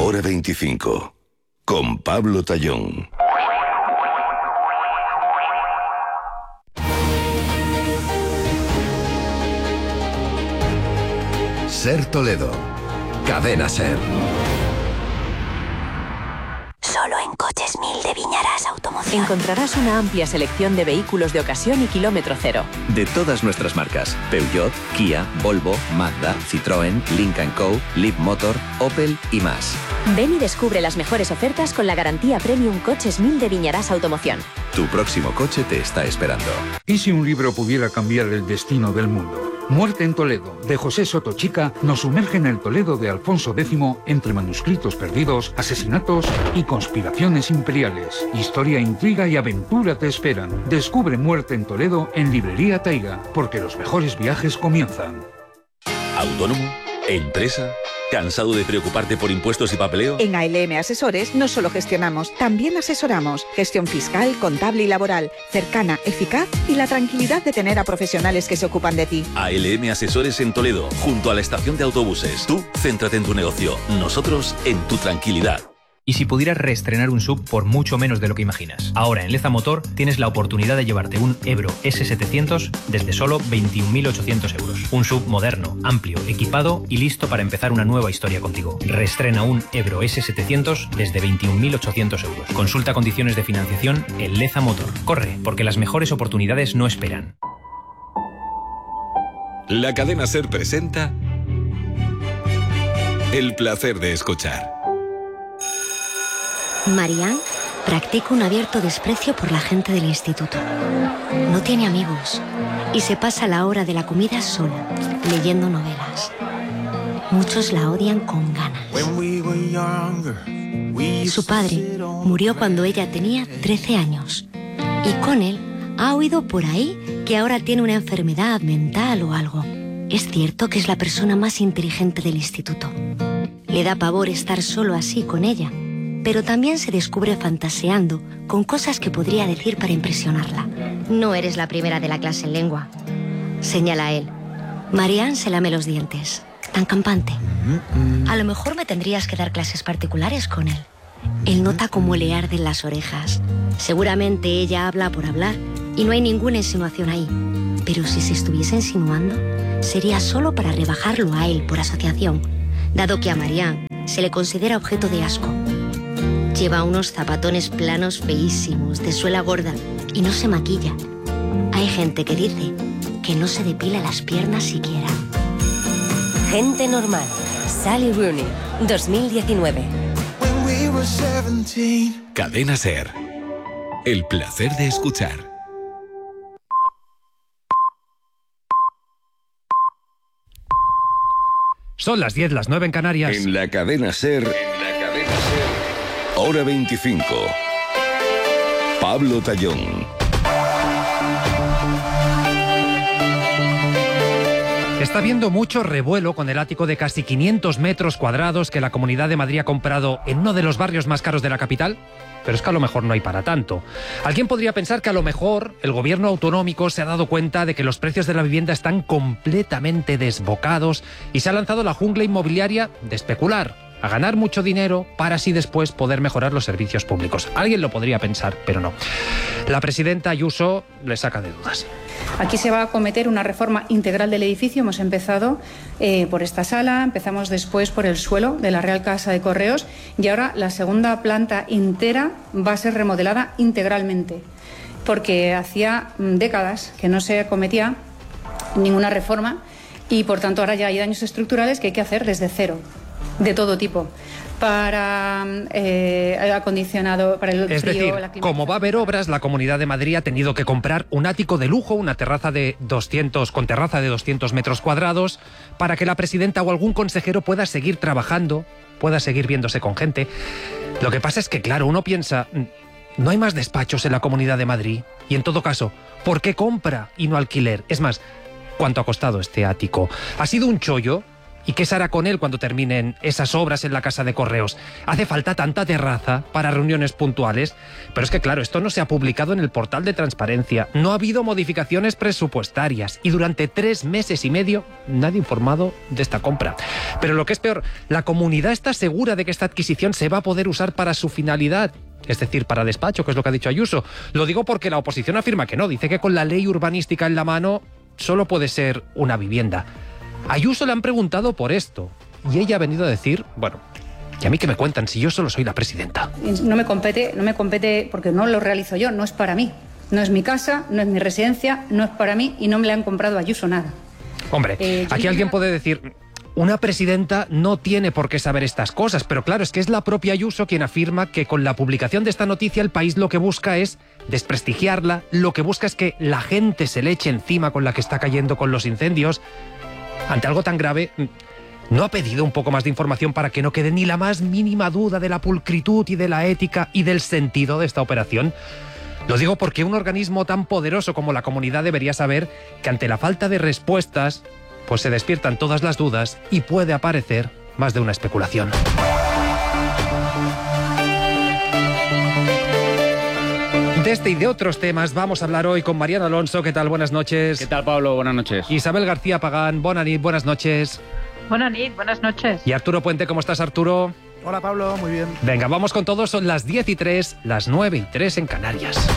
Hora 25. Con Pablo Tallón. Ser Toledo. Cadena Ser. Solo en Coches 1000 de Viñarás Automoción encontrarás una amplia selección de vehículos de ocasión y kilómetro cero. De todas nuestras marcas: Peugeot, Kia, Volvo, Mazda, Citroën, Lynk & Co, Leapmotor, Opel y más. Ven y descubre las mejores ofertas con la garantía Premium Coches 1000 de Viñarás Automoción. Tu próximo coche te está esperando. ¿Y si un libro pudiera cambiar el destino del mundo? Muerte en Toledo, de José Soto Chica, nos sumerge en el Toledo de Alfonso X entre manuscritos perdidos, asesinatos y conspiraciones imperiales. Historia, intriga y aventura te esperan. Descubre Muerte en Toledo en Librería Taiga, porque los mejores viajes comienzan. ¿Autónomo? ¿Empresa? ¿Cansado de preocuparte por impuestos y papeleo? En ALM Asesores no solo gestionamos, también asesoramos. Gestión fiscal, contable y laboral, cercana, eficaz y la tranquilidad de tener a profesionales que se ocupan de ti. ALM Asesores en Toledo, junto a la estación de autobuses. Tú, céntrate en tu negocio, nosotros en tu tranquilidad. Y si pudieras reestrenar un SUV por mucho menos de lo que imaginas. Ahora en Leza Motor tienes la oportunidad de llevarte un Ebro S700 desde solo 21.800 euros. Un SUV moderno, amplio, equipado y listo para empezar una nueva historia contigo. Reestrena un Ebro S700 desde 21.800 euros. Consulta condiciones de financiación en Leza Motor. Corre, porque las mejores oportunidades no esperan. La cadena SER presenta El placer de escuchar. Marianne practica un abierto desprecio por la gente del instituto. No tiene amigos y se pasa la hora de la comida sola, leyendo novelas. Muchos la odian con ganas. Su padre murió cuando ella tenía 13 años y con él ha oído por ahí que ahora tiene una enfermedad mental o algo. Es cierto que es la persona más inteligente del instituto. Le da pavor estar solo así con ella, pero también se descubre fantaseando con cosas que podría decir para impresionarla. No eres la primera de la clase en lengua, señala él. Marianne se lame los dientes, tan campante. A lo mejor me tendrías que dar clases particulares con él. Él nota cómo le arden las orejas. Seguramente ella habla por hablar y no hay ninguna insinuación ahí. Pero si se estuviese insinuando, sería solo para rebajarlo a él por asociación, dado que a Marianne se le considera objeto de asco. Lleva unos zapatones planos feísimos, de suela gorda, y no se maquilla. Hay gente que dice que no se depila las piernas siquiera. Gente normal. Sally Rooney, 2019. Cadena SER. El placer de escuchar. Son las 10, las 9 en Canarias. En la cadena SER. Hora 25. Pablo Tallón. Está habiendo mucho revuelo con el ático de casi 500 metros cuadrados que la Comunidad de Madrid ha comprado en uno de los barrios más caros de la capital, pero es que a lo mejor no hay para tanto. Alguien podría pensar que a lo mejor el gobierno autonómico se ha dado cuenta de que los precios de la vivienda están completamente desbocados y se ha lanzado la jungla inmobiliaria de especular, a ganar mucho dinero para así después poder mejorar los servicios públicos. Alguien lo podría pensar, pero no. La presidenta Ayuso le saca de dudas. Aquí se va a acometer una reforma integral del edificio. Hemos empezado por esta sala, empezamos después por el suelo de la Real Casa de Correos y ahora la segunda planta entera va a ser remodelada integralmente, porque hacía décadas que no se acometía ninguna reforma y por tanto ahora ya hay daños estructurales que hay que hacer desde cero, de todo tipo, para el acondicionado, para el frío. Es decir, como va a haber obras, la Comunidad de Madrid ha tenido que comprar un ático de lujo, una terraza con terraza de 200 metros cuadrados, para que la presidenta o algún consejero pueda seguir trabajando, pueda seguir viéndose con gente. Lo que pasa es que, claro, uno piensa, no hay más despachos en la Comunidad de Madrid, y en todo caso, ¿por qué compra y no alquiler? Es más, ¿cuánto ha costado este ático? ¿Ha sido un chollo? ¿Y qué se hará con él cuando terminen esas obras en la Casa de Correos? Hace falta tanta terraza para reuniones puntuales, pero es que claro, esto no se ha publicado en el portal de transparencia, no ha habido modificaciones presupuestarias y durante 3 meses y medio nadie ha informado de esta compra. Pero lo que es peor, la comunidad está segura de que esta adquisición se va a poder usar para su finalidad, es decir, para despacho, que es lo que ha dicho Ayuso. Lo digo porque la oposición afirma que no, dice que con la ley urbanística en la mano solo puede ser una vivienda. A Ayuso le han preguntado por esto y ella ha venido a decir, bueno, ¿y a mí qué me cuentan si yo solo soy la presidenta? No me compete porque no lo realizo yo, no es para mí. No es mi casa, no es mi residencia, no es para mí y no me le han comprado a Ayuso nada. Hombre, aquí alguien puede decir, una presidenta no tiene por qué saber estas cosas, pero claro, es que es la propia Ayuso quien afirma que con la publicación de esta noticia el país lo que busca es desprestigiarla, lo que busca es que la gente se le eche encima con la que está cayendo con los incendios. Ante algo tan grave, ¿no ha pedido un poco más de información para que no quede ni la más mínima duda de la pulcritud y de la ética y del sentido de esta operación? Lo digo porque un organismo tan poderoso como la comunidad debería saber que ante la falta de respuestas, pues se despiertan todas las dudas y puede aparecer más de una especulación. De este y de otros temas vamos a hablar hoy con Mariano Alonso. ¿Qué tal? Buenas noches. ¿Qué tal, Pablo? Buenas noches. Isabel García Pagán. Buenas noches. Buenas noches. Y Arturo Puente, ¿cómo estás, Arturo? Hola, Pablo, muy bien. Venga, vamos con todos. Son las 10:03, las 9:03 en Canarias.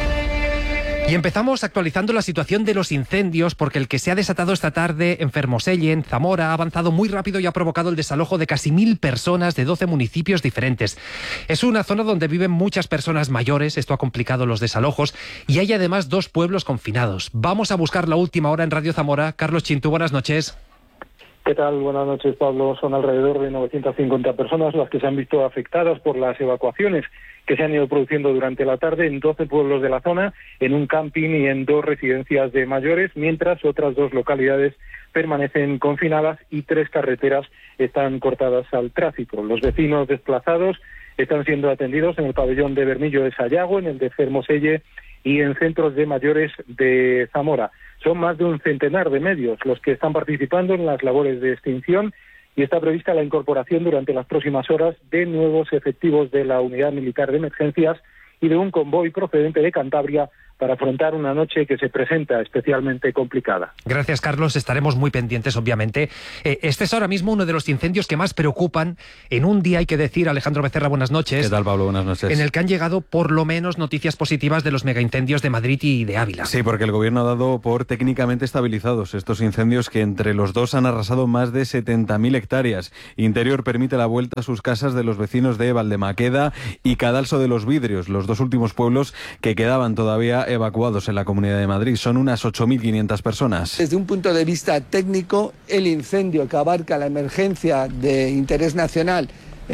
Y empezamos actualizando la situación de los incendios, porque el que se ha desatado esta tarde en Fermoselle, en Zamora, ha avanzado muy rápido y ha provocado el desalojo de casi 1000 personas de 12 municipios diferentes. Es una zona donde viven muchas personas mayores, esto ha complicado los desalojos, y hay además 2 pueblos confinados. Vamos a buscar la última hora en Radio Zamora. Carlos Chintu, buenas noches. ¿Qué tal? Buenas noches, Pablo. Son alrededor de 950 personas las que se han visto afectadas por las evacuaciones que se han ido produciendo durante la tarde en 12 pueblos de la zona, en un camping y en 2 residencias de mayores, mientras otras 2 localidades permanecen confinadas y 3 carreteras están cortadas al tráfico. Los vecinos desplazados están siendo atendidos en el pabellón de Bermillo de Sayago, en el de Fermoselle y en centros de mayores de Zamora. Son más de un centenar de medios los que están participando en las labores de extinción y está prevista la incorporación durante las próximas horas de nuevos efectivos de la Unidad Militar de Emergencias y de un convoy procedente de Cantabria para afrontar una noche que se presenta especialmente complicada. Gracias, Carlos. Estaremos muy pendientes, obviamente. Este es ahora mismo uno de los incendios que más preocupan en un día, hay que decir, Alejandro Becerra, buenas noches. ¿Qué tal, Pablo? Buenas noches. En el que han llegado por lo menos noticias positivas de los megaincendios de Madrid y de Ávila. Sí, porque el gobierno ha dado por técnicamente estabilizados estos incendios que entre los 2 han arrasado más de 70.000 hectáreas. Interior permite la vuelta a sus casas de los vecinos de Valdemaqueda y Cadalso de los Vidrios, los 2 últimos pueblos que quedaban todavía evacuados en la Comunidad de Madrid. Son unas 8.500 personas. Desde un punto de vista técnico, el incendio que abarca la emergencia de interés nacional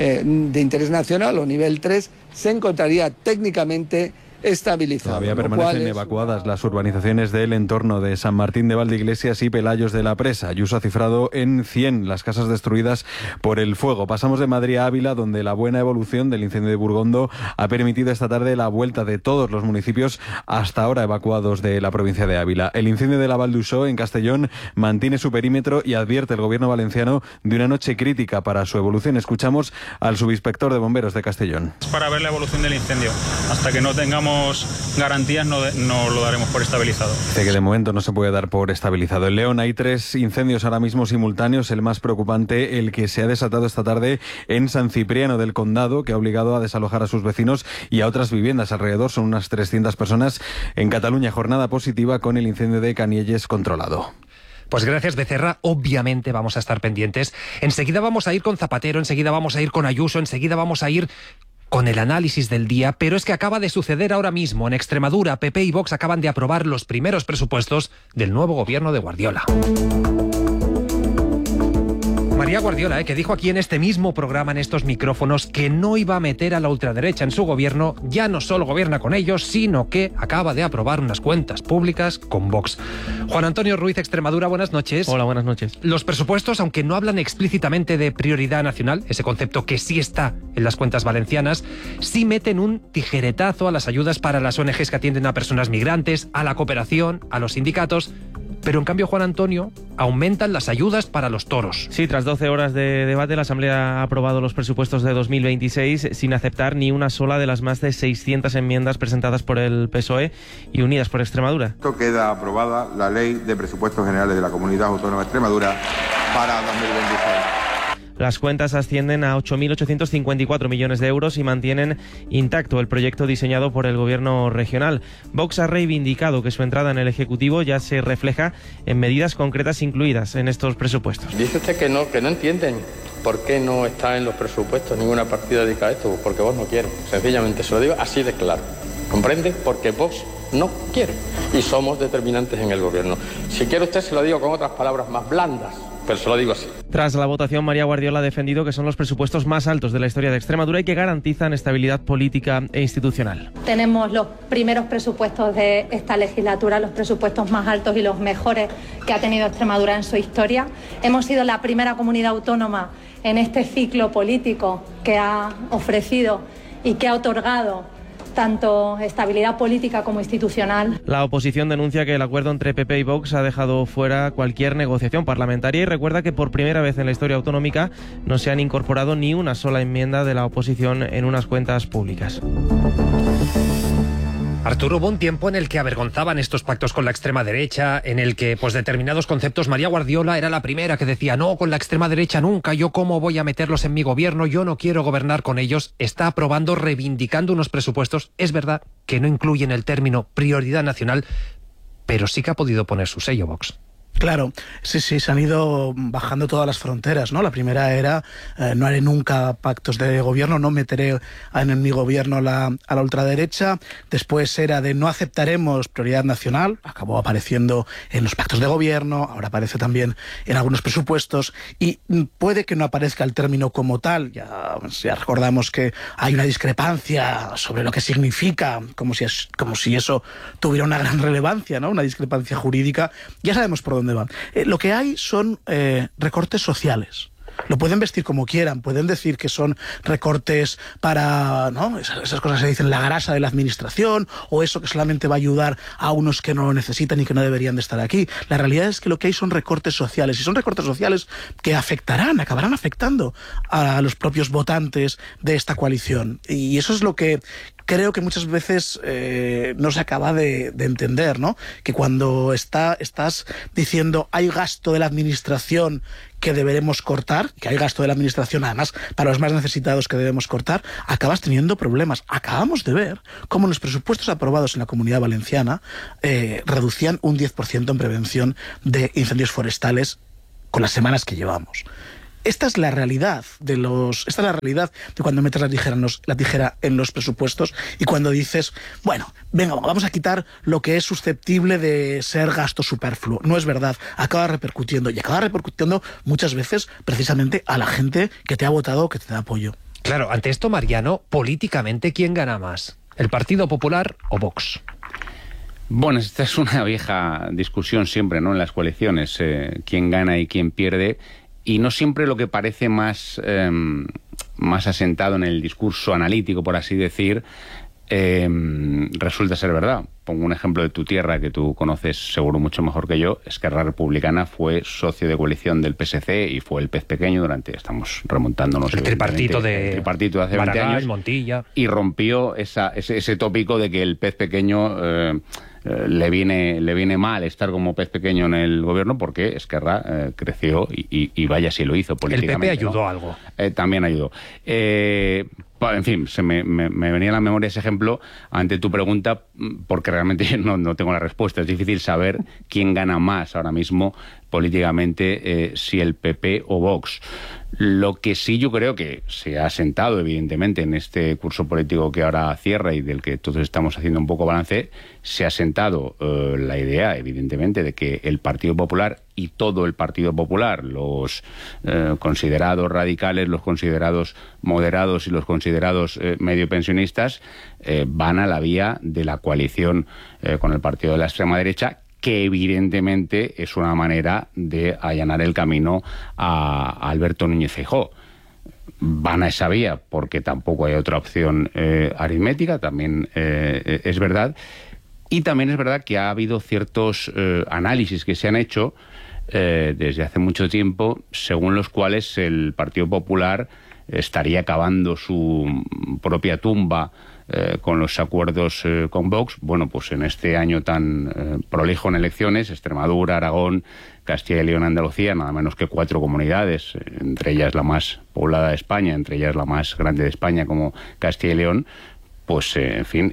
o nivel 3 se encontraría técnicamente estabilizado. Todavía permanecen evacuadas las urbanizaciones del entorno de San Martín de Valdeiglesias y Pelayos de la Presa. Ayuso ha cifrado en 100 las casas destruidas por el fuego. Pasamos de Madrid a Ávila, donde la buena evolución del incendio de Burgondo ha permitido esta tarde la vuelta de todos los municipios hasta ahora evacuados de la provincia de Ávila. El incendio de la Val d'Uixó en Castellón mantiene su perímetro y advierte el gobierno valenciano de una noche crítica para su evolución. Escuchamos al subinspector de bomberos de Castellón. Para ver la evolución del incendio. Hasta que no tengamos garantías no lo daremos por estabilizado. Dice que de momento no se puede dar por estabilizado. En León hay 3 incendios ahora mismo simultáneos. El más preocupante, el que se ha desatado esta tarde en San Cipriano del Condado, que ha obligado a desalojar a sus vecinos y a otras viviendas. Alrededor son unas 300 personas. En Cataluña, jornada positiva con el incendio de Canielles controlado. Pues gracias, Becerra. Obviamente vamos a estar pendientes. Enseguida vamos a ir con Zapatero, enseguida vamos a ir con Ayuso, enseguida vamos a ir con el análisis del día, pero es que acaba de suceder ahora mismo. En Extremadura, PP y Vox acaban de aprobar los primeros presupuestos del nuevo gobierno de Guardiola. María Guardiola, que dijo aquí en este mismo programa, en estos micrófonos, que no iba a meter a la ultraderecha en su gobierno, ya no solo gobierna con ellos, sino que acaba de aprobar unas cuentas públicas con Vox. Juan Antonio Ruiz, Extremadura, buenas noches. Hola, buenas noches. Los presupuestos, aunque no hablan explícitamente de prioridad nacional, ese concepto que sí está en las cuentas valencianas, sí meten un tijeretazo a las ayudas para las ONGs que atienden a personas migrantes, a la cooperación, a los sindicatos. Pero en cambio, Juan Antonio, aumentan las ayudas para los toros. Sí, tras 12 horas de debate, la Asamblea ha aprobado los presupuestos de 2026 sin aceptar ni una sola de las más de 600 enmiendas presentadas por el PSOE y Unidas por Extremadura. Esto queda aprobada la Ley de Presupuestos Generales de la Comunidad Autónoma de Extremadura para 2026. Las cuentas ascienden a 8.854 millones de euros y mantienen intacto el proyecto diseñado por el gobierno regional. Vox ha reivindicado que su entrada en el Ejecutivo ya se refleja en medidas concretas incluidas en estos presupuestos. Dice usted que no entienden por qué no está en los presupuestos ninguna partida dedicada a esto, porque Vox no quiere. Sencillamente, se lo digo así de claro. ¿Comprende? Porque Vox no quiere. Y somos determinantes en el gobierno. Si quiere usted, se lo digo con otras palabras más blandas. Pero se lo digo así. Tras la votación, María Guardiola ha defendido que son los presupuestos más altos de la historia de Extremadura y que garantizan estabilidad política e institucional. Tenemos los primeros presupuestos de esta legislatura, los presupuestos más altos y los mejores que ha tenido Extremadura en su historia. Hemos sido la primera comunidad autónoma en este ciclo político que ha ofrecido y que ha otorgado tanto estabilidad política como institucional. La oposición denuncia que el acuerdo entre PP y Vox ha dejado fuera cualquier negociación parlamentaria y recuerda que por primera vez en la historia autonómica no se han incorporado ni una sola enmienda de la oposición en unas cuentas públicas. Arturo, hubo un tiempo en el que avergonzaban estos pactos con la extrema derecha, en el que, pues, determinados conceptos, María Guardiola era la primera que decía, no, con la extrema derecha nunca, yo cómo voy a meterlos en mi gobierno, yo no quiero gobernar con ellos. Está aprobando, reivindicando unos presupuestos. Es verdad que no incluyen el término prioridad nacional, pero sí que ha podido poner su sello Vox. Claro, sí, se han ido bajando todas las fronteras, ¿no? La primera era no haré nunca pactos de gobierno, no meteré en mi gobierno a la ultraderecha. Después era de no aceptaremos prioridad nacional, acabó apareciendo en los pactos de gobierno, ahora aparece también en algunos presupuestos y puede que no aparezca el término como tal, ya recordamos que hay una discrepancia sobre lo que significa, como si eso tuviera una gran relevancia, ¿no? Una discrepancia jurídica, ya sabemos por dónde van. Lo que hay son recortes sociales. Lo pueden vestir como quieran, pueden decir que son recortes para, ¿no? Esas cosas se dicen la grasa de la administración, o eso que solamente va a ayudar a unos que no lo necesitan y que no deberían de estar aquí. La realidad es que lo que hay son recortes sociales, y son recortes sociales que acabarán afectando a los propios votantes de esta coalición. Y eso es lo que creo que muchas veces no se acaba de entender, ¿no? Que cuando estás diciendo hay gasto de la administración que deberemos cortar, que hay gasto de la administración además para los más necesitados que debemos cortar, acabas teniendo problemas. Acabamos de ver cómo los presupuestos aprobados en la Comunidad Valenciana reducían un 10% en prevención de incendios forestales con las semanas que llevamos. Esta es la realidad de cuando metes la tijera en los presupuestos y cuando dices, bueno, venga, vamos a quitar lo que es susceptible de ser gasto superfluo. No es verdad, acaba repercutiendo muchas veces precisamente a la gente que te ha votado, que te da apoyo. Claro, ante esto, Mariano, políticamente, ¿quién gana más? ¿El Partido Popular o Vox? Bueno, esta es una vieja discusión siempre, ¿no? En las coaliciones, quién gana y quién pierde. Y no siempre lo que parece más asentado en el discurso analítico, por así decir, resulta ser verdad. Pongo un ejemplo de tu tierra que tú conoces seguro mucho mejor que yo. Esquerra Republicana fue socio de coalición del PSC y fue el pez pequeño estamos remontándonos... El tripartito de hace 20 años. Montilla. Y rompió ese tópico de que el pez pequeño... le viene mal estar como pez pequeño en el gobierno porque Esquerra creció y vaya si lo hizo políticamente. El PP ayudó, ¿no? Algo. También ayudó. En fin, me venía a la memoria ese ejemplo ante tu pregunta porque realmente no tengo la respuesta. Es difícil saber quién gana más ahora mismo políticamente, si el PP o Vox. Lo que sí yo creo que se ha asentado evidentemente en este curso político que ahora cierra y del que todos estamos haciendo un poco balance, se ha asentado la idea evidentemente de que el Partido Popular y todo el Partido Popular, los considerados radicales, los considerados moderados y los considerados medio pensionistas, van a la vía de la coalición con el partido de la extrema derecha, que evidentemente es una manera de allanar el camino a Alberto Núñez Feijóo. Van a esa vía porque tampoco hay otra opción aritmética, también es verdad, Y también es verdad que ha habido ciertos análisis que se han hecho desde hace mucho tiempo, según los cuales el Partido Popular estaría cavando su propia tumba con los acuerdos con Vox. Bueno, pues en este año tan prolijo en elecciones, Extremadura, Aragón, Castilla y León, Andalucía, nada menos que 4 comunidades, entre ellas la más poblada de España, entre ellas la más grande de España como Castilla y León, pues en fin,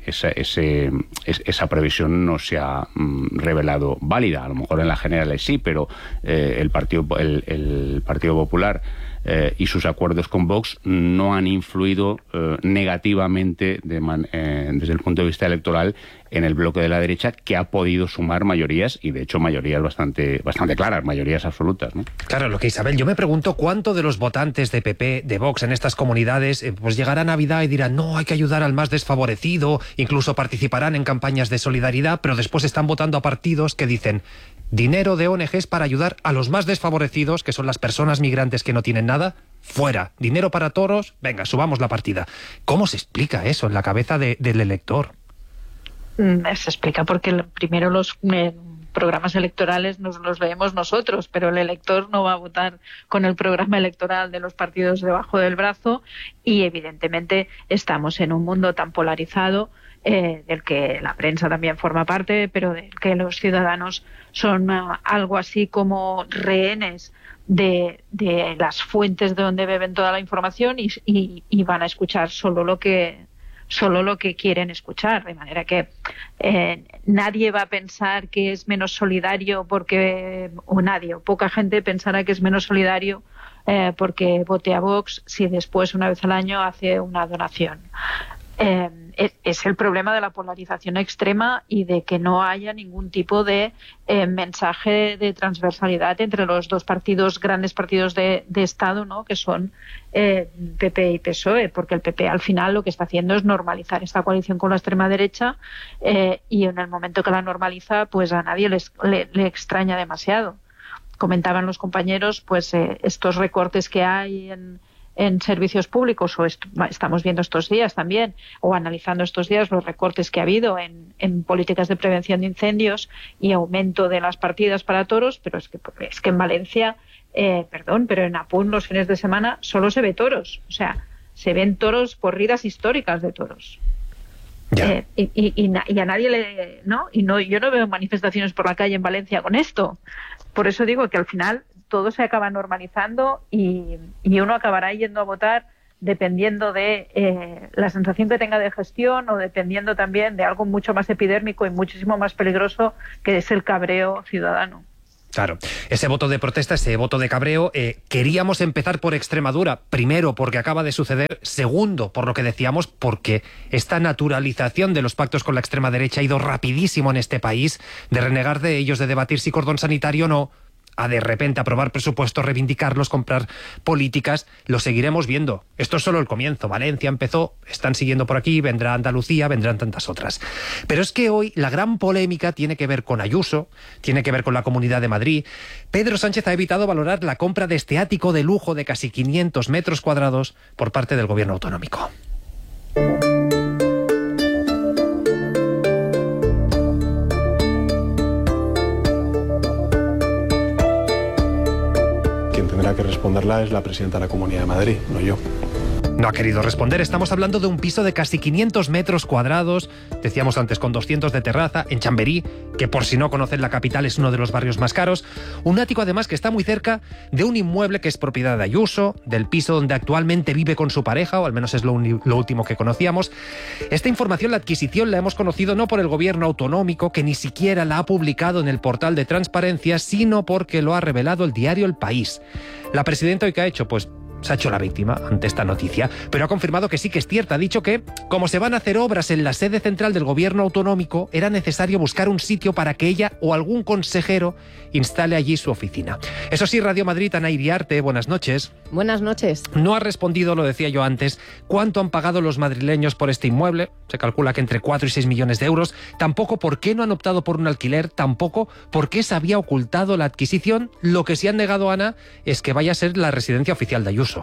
esa previsión no se ha revelado válida. A lo mejor en las generales sí, pero el Partido Popular y sus acuerdos con Vox no han influido negativamente desde el punto de vista electoral en el bloque de la derecha, que ha podido sumar mayorías, y de hecho mayorías bastante claras, mayorías absolutas, ¿no? Claro, lo que Isabel, yo me pregunto cuánto de los votantes de PP, de Vox en estas comunidades, pues llegará Navidad y dirán, no, hay que ayudar al más desfavorecido, incluso participarán en campañas de solidaridad, pero después están votando a partidos que dicen dinero de ONGs para ayudar a los más desfavorecidos, que son las personas migrantes que no tienen nada, fuera. Dinero para toros, venga, subamos la partida. ¿Cómo se explica eso en la cabeza del elector? Se explica porque primero los programas electorales nos los leemos nosotros, pero el elector no va a votar con el programa electoral de los partidos debajo del brazo, y evidentemente estamos en un mundo tan polarizado del que la prensa también forma parte, pero del que los ciudadanos son algo así como rehenes de las fuentes de donde beben toda la información y van a escuchar solo lo que quieren escuchar, de manera que nadie va a pensar que es menos solidario o poca gente pensará que es menos solidario porque vote a Vox si después, una vez al año, hace una donación. Es el problema de la polarización extrema y de que no haya ningún tipo de mensaje de transversalidad entre los dos grandes partidos de Estado, ¿no?, que son PP y PSOE, porque el PP al final lo que está haciendo es normalizar esta coalición con la extrema derecha, y en el momento que la normaliza, pues a nadie le extraña demasiado. Comentaban los compañeros pues estos recortes que hay en servicios públicos, o estamos viendo estos días también, o analizando estos días los recortes que ha habido en políticas de prevención de incendios y aumento de las partidas para toros, pero es que en Valencia, pero en Apun los fines de semana solo se ve toros, o sea, se ven toros, corridas históricas de toros. Y a nadie yo no veo manifestaciones por la calle en Valencia con esto. Por eso digo que al final todo se acaba normalizando y uno acabará yendo a votar dependiendo de la sensación que tenga de gestión, o dependiendo también de algo mucho más epidérmico y muchísimo más peligroso, que es el cabreo ciudadano. Claro, ese voto de protesta, ese voto de cabreo, queríamos empezar por Extremadura, primero porque acaba de suceder, segundo por lo que decíamos, porque esta naturalización de los pactos con la extrema derecha ha ido rapidísimo en este país, de renegar de ellos, de debatir si cordón sanitario o no, a de repente aprobar presupuestos, reivindicarlos, comprar políticas. Lo seguiremos viendo. Esto es solo el comienzo. Valencia empezó, están siguiendo por aquí, vendrá Andalucía, vendrán tantas otras. Pero es que hoy la gran polémica tiene que ver con Ayuso, tiene que ver con la Comunidad de Madrid. Pedro Sánchez ha evitado valorar la compra de este ático de lujo de casi 500 metros cuadrados por parte del gobierno autonómico. Que responderla es la presidenta de la Comunidad de Madrid, no yo. No ha querido responder. Estamos hablando de un piso de casi 500 metros cuadrados, decíamos antes, con 200 de terraza, en Chamberí, que por si no conocen la capital es uno de los barrios más caros. Un ático además que está muy cerca de un inmueble que es propiedad de Ayuso, del piso donde actualmente vive con su pareja, o al menos es lo último que conocíamos. Esta información, la adquisición, la hemos conocido no por el gobierno autonómico, que ni siquiera la ha publicado en el portal de transparencia, sino porque lo ha revelado el diario El País. La presidenta hoy, ¿qué ha hecho? Pues se ha hecho la víctima ante esta noticia, pero ha confirmado que sí que es cierta. Ha dicho que, como se van a hacer obras en la sede central del gobierno autonómico, era necesario buscar un sitio para que ella o algún consejero instale allí su oficina. Eso sí, Radio Madrid, Ana Iriarte, buenas noches. Buenas noches. No ha respondido, lo decía yo antes, cuánto han pagado los madrileños por este inmueble. Se calcula que entre 4 y 6 millones de euros. Tampoco por qué no han optado por un alquiler, tampoco por qué se había ocultado la adquisición. Lo que sí han negado, Ana, es que vaya a ser la residencia oficial de Ayuso.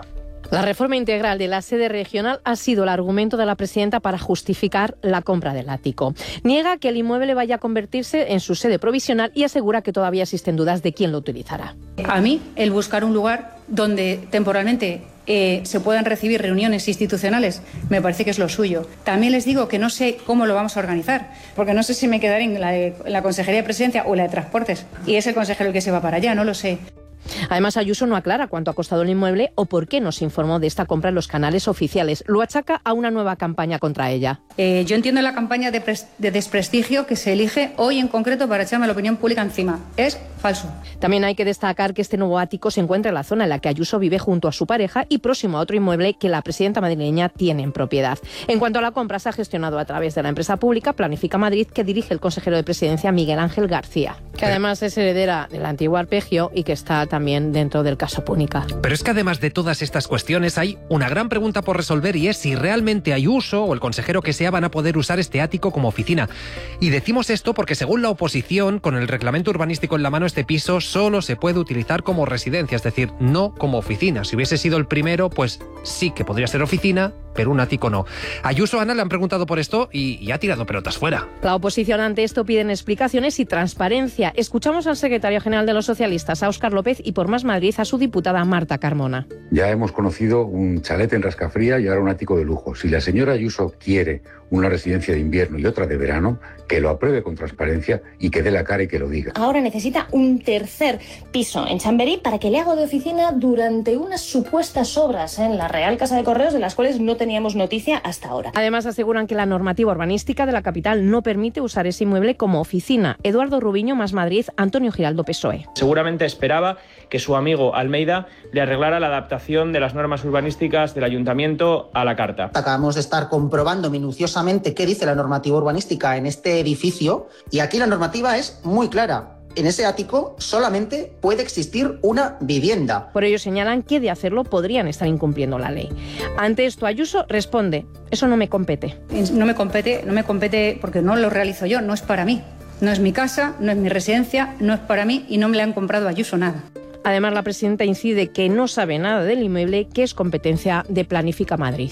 La reforma integral de la sede regional ha sido el argumento de la presidenta para justificar la compra del ático. Niega que el inmueble vaya a convertirse en su sede provisional y asegura que todavía existen dudas de quién lo utilizará. A mí, el buscar un lugar donde temporalmente se puedan recibir reuniones institucionales me parece que es lo suyo. También les digo que no sé cómo lo vamos a organizar, porque no sé si me quedaré en la Consejería de Presidencia o en la de Transportes, y es el consejero el que se va para allá, no lo sé. Además, Ayuso no aclara cuánto ha costado el inmueble o por qué no se informó de esta compra en los canales oficiales. Lo achaca a una nueva campaña contra ella. Yo entiendo la campaña de desprestigio que se elige hoy en concreto para echarme la opinión pública encima. Es falso. También hay que destacar que este nuevo ático se encuentra en la zona en la que Ayuso vive junto a su pareja y próximo a otro inmueble que la presidenta madrileña tiene en propiedad. En cuanto a la compra, se ha gestionado a través de la empresa pública Planifica Madrid, que dirige el consejero de Presidencia Miguel Ángel García, que además es heredera del antiguo Arpegio y que está también dentro del caso Púnica. Pero es que además de todas estas cuestiones hay una gran pregunta por resolver, y es si realmente Ayuso o el consejero que sea van a poder usar este ático como oficina. Y decimos esto porque, según la oposición, con el reglamento urbanístico en la mano, este piso solo se puede utilizar como residencia, es decir, no como oficina. Si hubiese sido el primero, pues sí que podría ser oficina, pero un ático no. A Ayuso, Ana, le han preguntado por esto y ha tirado pelotas fuera. La oposición ante esto piden explicaciones y transparencia. Escuchamos al secretario general de los socialistas, a Óscar López, y por Más Madrid a su diputada Marta Carmona. Ya hemos conocido un chalet en Rascafría y ahora un ático de lujo. Si la señora Ayuso quiere una residencia de invierno y otra de verano, que lo apruebe con transparencia y que dé la cara y que lo diga. Ahora necesita un tercer piso en Chamberí para que le haga de oficina durante unas supuestas obras en la Real Casa de Correos, de las cuales no teníamos noticia hasta ahora. Además, aseguran que la normativa urbanística de la capital no permite usar ese inmueble como oficina. Eduardo Rubiño, Más Madrid, Antonio Giraldo, PSOE. Seguramente esperaba que su amigo Almeida le arreglara la adaptación de las normas urbanísticas del ayuntamiento a la carta. Acabamos de estar comprobando minuciosamente qué dice la normativa urbanística en este edificio, y aquí la normativa es muy clara. En ese ático solamente puede existir una vivienda. Por ello señalan que de hacerlo podrían estar incumpliendo la ley. Ante esto, Ayuso responde: eso no me compete. No me compete porque no lo realizo yo, no es para mí. No es mi casa, no es mi residencia, no es para mí y no me le han comprado a Ayuso nada. Además, la presidenta incide que no sabe nada del inmueble, que es competencia de Planifica Madrid.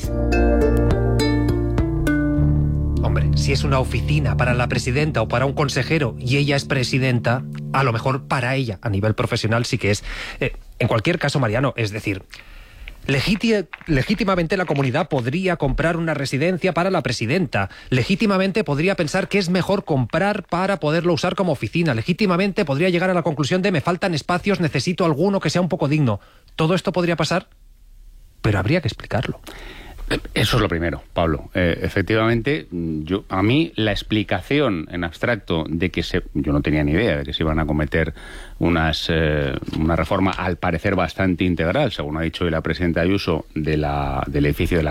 Hombre, si es una oficina para la presidenta o para un consejero y ella es presidenta, a lo mejor para ella, a nivel profesional, sí que es. En cualquier caso, Mariano, es decir, legítimamente la comunidad podría comprar una residencia para la presidenta. Legítimamente podría pensar que es mejor comprar para poderlo usar como oficina. Legítimamente podría llegar a la conclusión de: me faltan espacios, necesito alguno que sea un poco digno. Todo esto podría pasar, pero habría que explicarlo. Eso es lo primero, Pablo. Efectivamente, a mí la explicación en abstracto de que yo no tenía ni idea de que se iban a cometer una reforma al parecer bastante integral, según ha dicho hoy la presidenta Ayuso, del edificio de la